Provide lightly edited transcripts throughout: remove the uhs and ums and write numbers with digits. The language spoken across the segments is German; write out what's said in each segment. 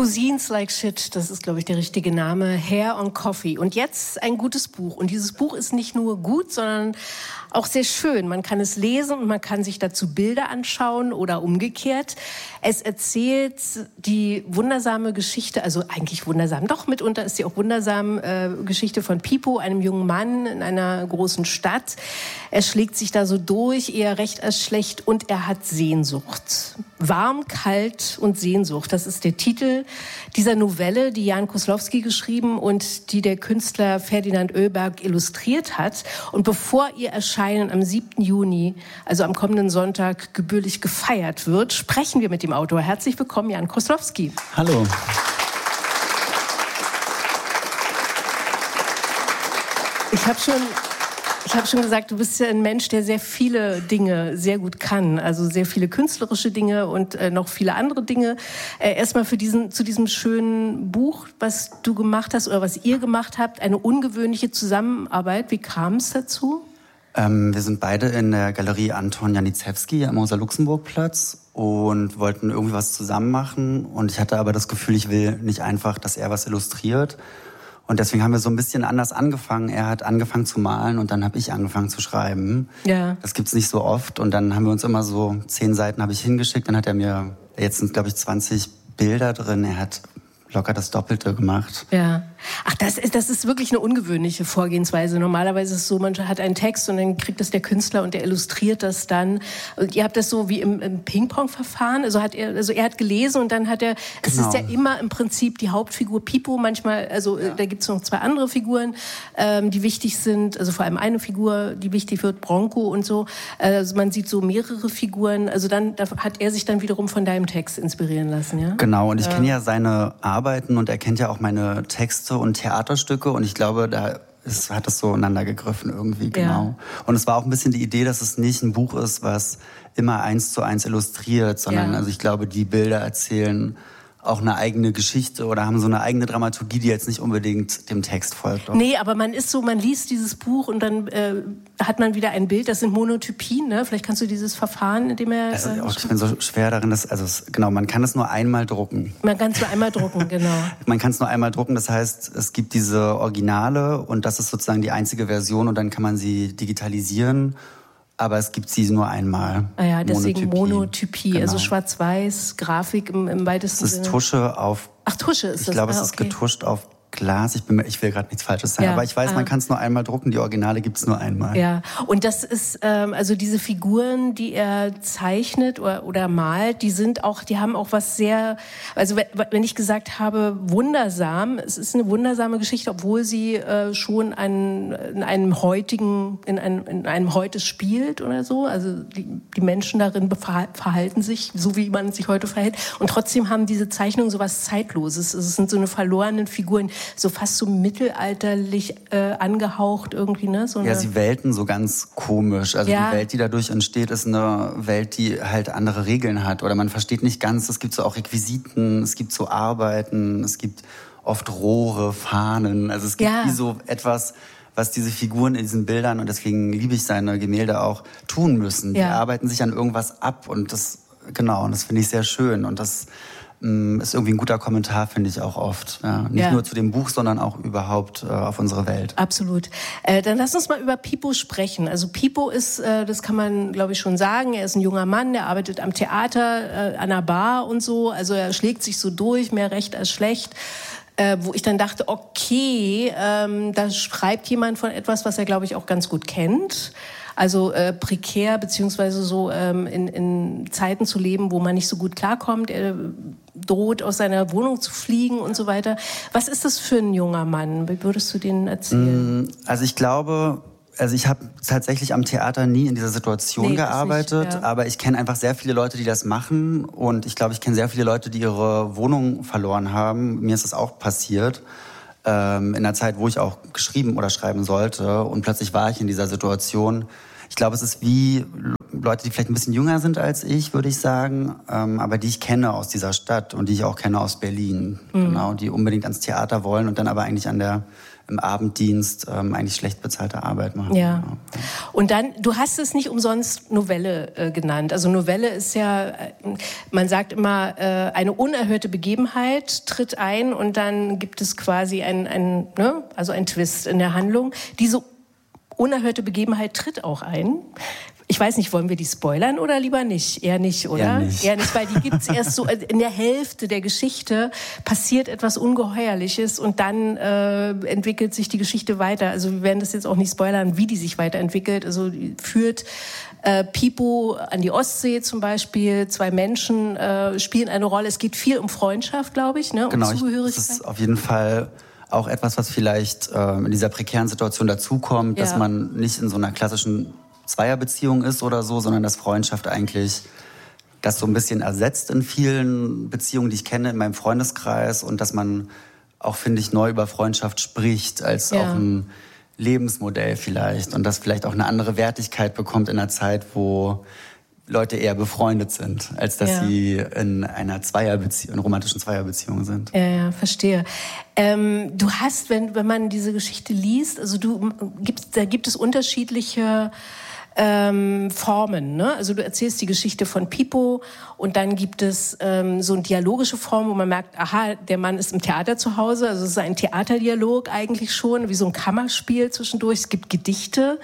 Cousins Like Shit, das ist, glaube ich, der richtige Name. Hair on Coffee. Und jetzt ein gutes Buch. Und dieses Buch ist nicht nur gut, sondern auch sehr schön. Man kann es lesen und man kann sich dazu Bilder anschauen oder umgekehrt. Es erzählt die wundersame Geschichte, also eigentlich wundersam, doch mitunter ist sie auch wundersam, Geschichte von Pipo, einem jungen Mann in einer großen Stadt. Er schlägt sich da so durch, eher recht als schlecht, und er hat Sehnsucht. Warm, kalt und Sehnsucht, das ist der Titel dieser Novelle, die Jan Koslowski geschrieben und die der Künstler Ferdinand Oeberg illustriert hat. Und bevor ihr Erscheinen am 7. Juni, also am kommenden Sonntag, gebührlich gefeiert wird, sprechen wir mit dem Autor. Herzlich willkommen, Jan Koslowski. Hallo. Ich habe schon gesagt, du bist ja ein Mensch, der sehr viele Dinge sehr gut kann. Also sehr viele künstlerische Dinge und noch viele andere Dinge. Erstmal zu diesem schönen Buch, was du gemacht hast oder was ihr gemacht habt, eine ungewöhnliche Zusammenarbeit. Wie kam es dazu? Wir sind beide in der Galerie Anton Janiszewski am Rosa-Luxemburg-Platz und wollten irgendwie was zusammen machen. Und ich hatte aber das Gefühl, ich will nicht einfach, dass er was illustriert. Und deswegen haben wir so ein bisschen anders angefangen. Er hat angefangen zu malen und dann habe ich angefangen zu schreiben. Ja. Das gibt's nicht so oft. Und dann haben wir uns immer so 10 Seiten habe ich hingeschickt. Dann hat er mir, jetzt sind glaube ich 20 Bilder drin. Er hat locker das Doppelte gemacht. Ja. Ach, das ist wirklich eine ungewöhnliche Vorgehensweise. Normalerweise ist es so, man hat einen Text und dann kriegt das der Künstler und der illustriert das dann. Und ihr habt das so wie im Ping-Pong-Verfahren. Also er hat gelesen und dann hat er, genau. Es ist ja immer im Prinzip die Hauptfigur Pipo. Manchmal, da gibt es noch 2 andere Figuren, die wichtig sind. Also vor allem eine Figur, die wichtig wird, Bronco und so. Also man sieht so mehrere Figuren. Also da hat er sich dann wiederum von deinem Text inspirieren lassen, ja? Genau, und ich kenne ja seine Arbeiten und er kennt ja auch meine Texte und Theaterstücke und ich glaube, hat es so ineinander gegriffen irgendwie, genau. Ja. Und es war auch ein bisschen die Idee, dass es nicht ein Buch ist, was immer 1:1 illustriert, sondern also ich glaube, die Bilder erzählen auch eine eigene Geschichte oder haben so eine eigene Dramaturgie, die jetzt nicht unbedingt dem Text folgt. Nee, aber man liest dieses Buch und dann hat man wieder ein Bild, das sind Monotypien, ne? Vielleicht kannst du dieses Verfahren, in dem er... ich bin so schwer darin, man kann es nur einmal drucken. Man kann es nur einmal drucken, genau. Man kann es nur einmal drucken, das heißt, es gibt diese Originale und das ist sozusagen die einzige Version und dann kann man sie digitalisieren. Aber es gibt sie nur einmal. Ah ja, deswegen Monotypie, genau. Also schwarz-weiß, Grafik im weitesten Sinne. Das ist Tusche auf... Ach, Tusche ist das. Ich glaube, es ist getuscht auf Glas. Ich will gerade nichts Falsches sagen, aber ich weiß, man kann es nur einmal drucken. Die Originale gibt es nur einmal. Ja, und das ist, also diese Figuren, die er zeichnet oder malt, die haben auch was sehr, also wenn ich gesagt habe, wundersam, es ist eine wundersame Geschichte, obwohl sie schon in einem Heute spielt oder so. Also die Menschen darin verhalten sich so, wie man sich heute verhält. Und trotzdem haben diese Zeichnungen so was Zeitloses. Es sind so eine verlorenen Figuren, so fast so mittelalterlich angehaucht irgendwie, ne? Ja, sie welten so ganz komisch. Also die Welt, die dadurch entsteht, ist eine Welt, die halt andere Regeln hat. Oder man versteht nicht ganz, es gibt so auch Requisiten, es gibt so Arbeiten, es gibt oft Rohre, Fahnen. Also es gibt wie so etwas, was diese Figuren in diesen Bildern, und deswegen liebe ich seine Gemälde auch, tun müssen. Die arbeiten sich an irgendwas ab und das finde ich sehr schön. Und das ist irgendwie ein guter Kommentar, finde ich auch oft. Ja, nicht nur zu dem Buch, sondern auch überhaupt auf unsere Welt. Absolut. Dann lass uns mal über Pipo sprechen. Also Pipo ist, das kann man glaube ich schon sagen, er ist ein junger Mann, der arbeitet am Theater, an einer Bar und so. Also er schlägt sich so durch, mehr recht als schlecht. Wo ich dann dachte, okay, da schreibt jemand von etwas, was er glaube ich auch ganz gut kennt. Also prekär, beziehungsweise so in Zeiten zu leben, wo man nicht so gut klarkommt. Er droht, aus seiner Wohnung zu fliegen und so weiter. Was ist das für ein junger Mann? Wie würdest du den erzählen? Also ich glaube, ich habe tatsächlich am Theater nie in dieser Situation gearbeitet, nicht, aber ich kenne einfach sehr viele Leute, die das machen. Und ich glaube, ich kenne sehr viele Leute, die ihre Wohnung verloren haben. Mir ist das auch passiert. In einer Zeit, wo ich auch geschrieben oder schreiben sollte. Und plötzlich war ich in dieser Situation. Ich glaube, es ist wie Leute, die vielleicht ein bisschen jünger sind als ich, würde ich sagen, aber die ich kenne aus dieser Stadt und die ich auch kenne aus Berlin. Genau, die unbedingt ans Theater wollen und dann aber eigentlich an der im Abenddienst eigentlich schlecht bezahlte Arbeit machen. Ja. Und dann, du hast es nicht umsonst Novelle genannt. Also Novelle ist ja, man sagt immer, eine unerhörte Begebenheit tritt ein und dann gibt es quasi ein Twist in der Handlung. Diese unerhörte Begebenheit tritt auch ein. Ich weiß nicht, wollen wir die spoilern oder lieber nicht? Eher nicht, oder? Eher nicht, weil die gibt's erst so in der Hälfte der Geschichte passiert etwas Ungeheuerliches und dann entwickelt sich die Geschichte weiter. Also wir werden das jetzt auch nicht spoilern, wie die sich weiterentwickelt. Also führt Pipo an die Ostsee zum Beispiel. 2 Menschen spielen eine Rolle. Es geht viel um Freundschaft, glaube ich, ne? Um Zugehörigkeit. Das ist auf jeden Fall auch etwas, was vielleicht in dieser prekären Situation dazukommt, dass man nicht in so einer klassischen Zweierbeziehung ist oder so, sondern dass Freundschaft eigentlich das so ein bisschen ersetzt in vielen Beziehungen, die ich kenne in meinem Freundeskreis und dass man auch, finde ich, neu über Freundschaft spricht als auch ein Lebensmodell vielleicht und das vielleicht auch eine andere Wertigkeit bekommt in einer Zeit, wo Leute eher befreundet sind, als dass sie in einer in romantischen Zweierbeziehung sind. Ja, verstehe. Du hast, wenn man diese Geschichte liest, also da gibt es unterschiedliche Formen, ne? Also du erzählst die Geschichte von Pipo und dann gibt es so eine dialogische Form, wo man merkt, aha, der Mann ist im Theater zu Hause, also es ist ein Theaterdialog eigentlich schon, wie so ein Kammerspiel zwischendurch. Es gibt Gedichte.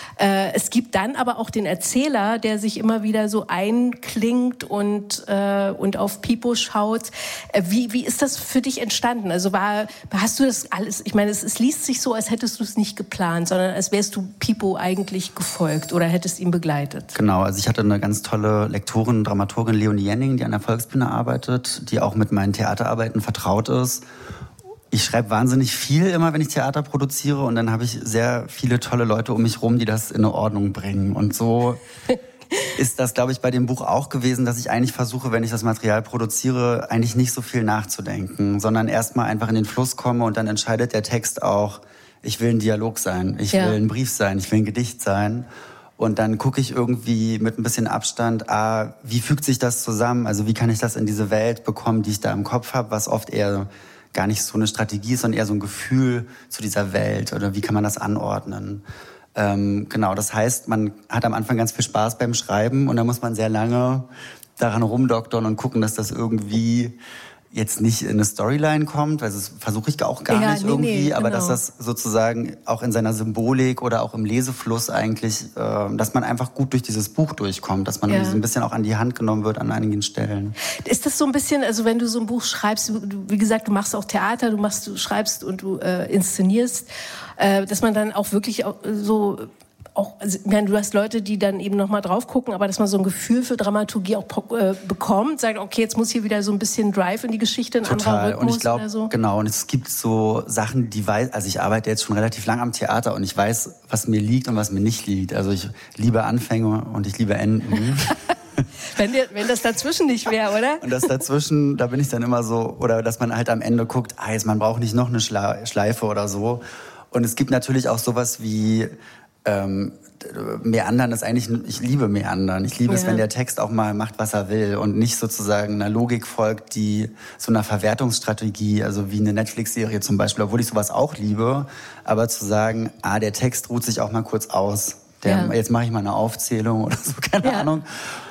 Es gibt dann aber auch den Erzähler, der sich immer wieder so einklingt und auf Pipo schaut. Wie ist das für dich entstanden? Also hast du das alles, ich meine, es liest sich so, als hättest du es nicht geplant, sondern als wärst du Pipo eigentlich gefolgt oder hättest ihn begleitet. Genau, also ich hatte eine ganz tolle Lektorin, Dramaturgin Leonie Jenning, die an der Volksbühne arbeitet, die auch mit meinen Theaterarbeiten vertraut ist. Ich schreibe wahnsinnig viel immer, wenn ich Theater produziere und dann habe ich sehr viele tolle Leute um mich rum, die das in eine Ordnung bringen. Und so ist das, glaube ich, bei dem Buch auch gewesen, dass ich eigentlich versuche, wenn ich das Material produziere, eigentlich nicht so viel nachzudenken, sondern erstmal einfach in den Fluss komme und dann entscheidet der Text auch, ich will ein Dialog sein, ich will ein Brief sein, ich will ein Gedicht sein. Und dann gucke ich irgendwie mit ein bisschen Abstand, wie fügt sich das zusammen? Also wie kann ich das in diese Welt bekommen, die ich da im Kopf habe, was oft eher gar nicht so eine Strategie ist, sondern eher so ein Gefühl zu dieser Welt oder wie kann man das anordnen. Genau, das heißt, man hat am Anfang ganz viel Spaß beim Schreiben und dann muss man sehr lange daran rumdoktern und gucken, dass das irgendwie jetzt nicht in eine Storyline kommt, weil das versuche ich auch gar nicht irgendwie, aber dass das sozusagen auch in seiner Symbolik oder auch im Lesefluss eigentlich, dass man einfach gut durch dieses Buch durchkommt, dass man so ein bisschen auch an die Hand genommen wird an einigen Stellen. Ist das so ein bisschen, also wenn du so ein Buch schreibst, wie gesagt, du machst auch Theater, du schreibst und du inszenierst, dass man dann auch wirklich so also, du hast Leute, die dann eben nochmal drauf gucken, aber dass man so ein Gefühl für Dramaturgie auch bekommt, sagt, okay, jetzt muss hier wieder so ein bisschen Drive in die Geschichte, ein anderer Rhythmus. Und ich glaube, oder so. Genau, und es gibt so Sachen, also ich arbeite jetzt schon relativ lang am Theater und ich weiß, was mir liegt und was mir nicht liegt. Also ich liebe Anfänge und ich liebe Enden. Wenn das dazwischen nicht wäre, oder? Und das dazwischen, da bin ich dann immer so, oder dass man halt am Ende guckt, man braucht nicht noch eine Schleife oder so. Und es gibt natürlich auch sowas wie Meandern ist eigentlich, ich liebe Meandern. Ich liebe es, wenn der Text auch mal macht, was er will und nicht sozusagen einer Logik folgt, die so einer Verwertungsstrategie, also wie eine Netflix-Serie zum Beispiel, obwohl ich sowas auch liebe, aber zu sagen, der Text ruht sich auch mal kurz aus. Jetzt mache ich mal eine Aufzählung oder so, keine Ahnung.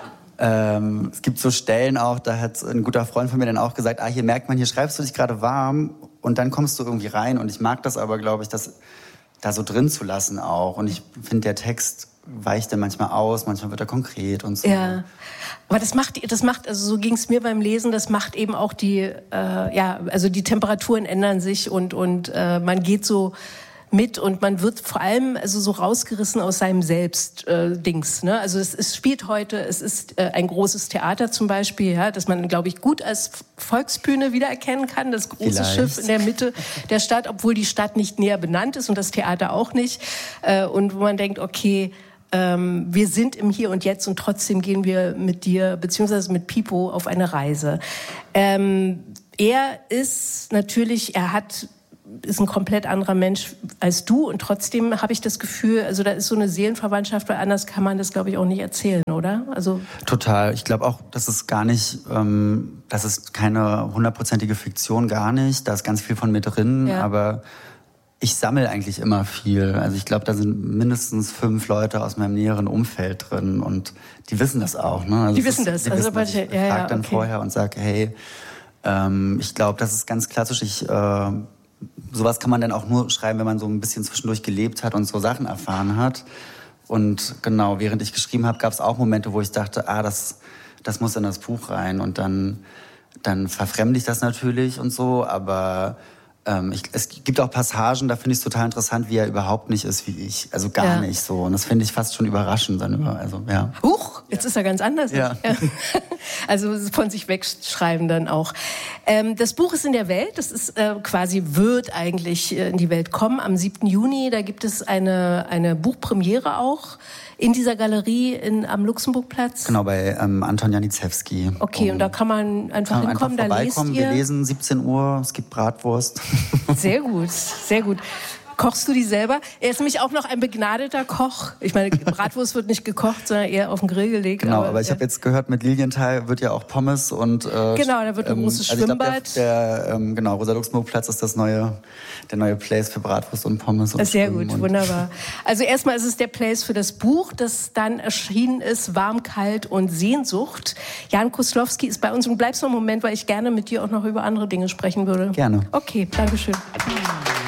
Es gibt so Stellen auch, da hat ein guter Freund von mir dann auch gesagt, hier merkt man, hier schreibst du dich gerade warm und dann kommst du irgendwie rein und ich mag das aber, glaube ich, das da so drin zu lassen auch. Und ich finde, der Text weicht dann manchmal aus, manchmal wird er konkret und so. Ja, aber das macht, also so ging es mir beim Lesen, das macht eben auch also die Temperaturen ändern sich und man geht so mit und man wird vor allem also so rausgerissen aus seinem Selbst-Dings. Ne? Also es spielt heute, es ist ein großes Theater zum Beispiel, das man, glaube ich, gut als Volksbühne wiedererkennen kann. Das große Schiff in der Mitte der Stadt, obwohl die Stadt nicht näher benannt ist und das Theater auch nicht. Und wo man denkt, okay, wir sind im Hier und Jetzt und trotzdem gehen wir mit dir, beziehungsweise mit Pipo auf eine Reise. Er ist natürlich, ist ein komplett anderer Mensch als du und trotzdem habe ich das Gefühl, also da ist so eine Seelenverwandtschaft, weil anders kann man das, glaube ich, auch nicht erzählen, oder? Also total. Ich glaube auch, das ist gar nicht, das ist keine 100%ige Fiktion, gar nicht. Da ist ganz viel von mir drin, aber Ich sammle eigentlich immer viel. Also ich glaube, da sind mindestens 5 Leute aus meinem näheren Umfeld drin und die wissen das auch. Ne? Also die wissen das. Ich frage dann vorher und sage, hey, ich glaube, das ist ganz klassisch. Sowas kann man dann auch nur schreiben, wenn man so ein bisschen zwischendurch gelebt hat und so Sachen erfahren hat. Und genau, während ich geschrieben habe, gab es auch Momente, wo ich dachte, das muss in das Buch rein. Und dann verfremde ich das natürlich und so, aber es gibt auch Passagen, da finde ich es total interessant, wie er überhaupt nicht ist wie ich. Also gar nicht so. Und das finde ich fast schon überraschend. Huch, jetzt ist er ganz anders. Ja. Also von sich wegschreiben dann auch. Das Buch ist in der Welt. Das ist wird eigentlich in die Welt kommen. Am 7. Juni, da gibt es eine Buchpremiere auch. In dieser Galerie am Luxemburgplatz? Genau, bei Anton Janicewski. Okay, und da kann man einfach hinkommen, da lest ihr? Wir lesen 17 Uhr, es gibt Bratwurst. Sehr gut, sehr gut. Kochst du die selber? Er ist nämlich auch noch ein begnadeter Koch. Ich meine, Bratwurst wird nicht gekocht, sondern eher auf den Grill gelegt. Genau, aber ich habe jetzt gehört, mit Lilienthal wird ja auch Pommes und... genau, da wird ein großes Schwimmbad. Rosa-Luxemburg-Platz ist der neue Place für Bratwurst und Pommes. Und sehr gut, wunderbar. Also erstmal ist es der Place für das Buch, das dann erschienen ist, Warm, Kalt und Sehnsucht. Jan Koslowski ist bei uns und bleibst noch einen Moment, weil ich gerne mit dir auch noch über andere Dinge sprechen würde. Gerne. Okay, danke schön.